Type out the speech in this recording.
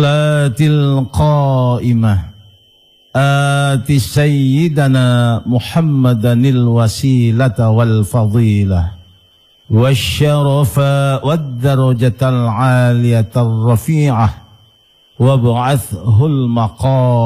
القائمة آت سيدنا محمدا الوسيلة والفضيلة والشرف والدرجة العالية الرفيعة وابعثه المقام